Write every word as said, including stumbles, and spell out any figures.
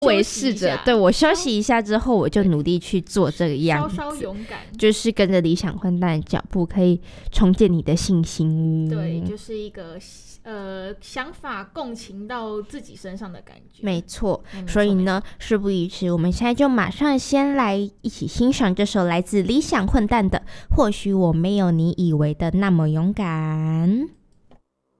我也试着，对，我休息一下之后，我就努力去做这个样子， 稍稍勇敢， 就是跟着理想混蛋的脚步，可以重建你的信心。 对，就是一个呃想法共情到自己身上的感觉。 没错，所以呢，事不宜迟，我们现在就马上先来一起欣赏这首来自理想混蛋的《或许我没有你以为的那么勇敢》。